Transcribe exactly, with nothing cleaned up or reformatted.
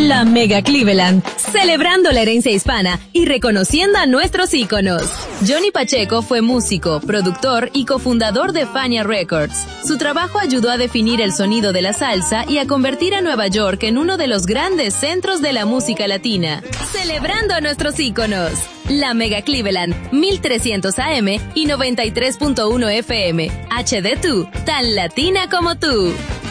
La Mega Cleveland, celebrando la herencia hispana y reconociendo a nuestros íconos. Johnny Pacheco fue músico, productor y cofundador de Fania Records. Su trabajo ayudó a definir el sonido de la salsa y a convertir a Nueva York en uno de los grandes centros de la música latina. Celebrando a nuestros íconos. La Mega Cleveland, mil trescientos A M y noventa y tres punto uno F M. H D dos, tan latina como tú.